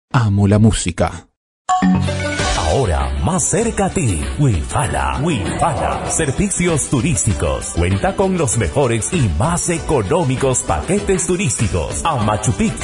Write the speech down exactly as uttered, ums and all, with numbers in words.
Amo la música. Ahora más cerca a ti, Wifala. Wifala Servicios Turísticos. Cuenta con los mejores y más económicos paquetes turísticos a Machu Picchu,